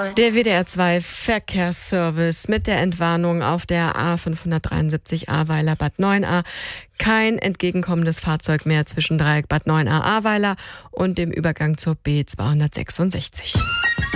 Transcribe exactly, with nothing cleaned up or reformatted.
Der W D R zwei Verkehrsservice mit der Entwarnung auf der A fünfhundertdreiundsiebzig Ahrweiler Bad Neuenahr. Kein entgegenkommendes Fahrzeug mehr zwischen Dreieck Bad Neuenahr Ahrweiler und dem Übergang zur B zweihundertsechsundsechzig.